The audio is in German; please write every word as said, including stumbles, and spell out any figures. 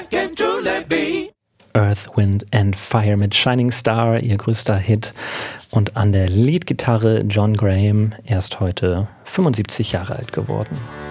Earth, Wind and Fire mit Shining Star, ihr größter Hit. Und an der Leadgitarre John Graham, erst heute fünfundsiebzig Jahre alt geworden.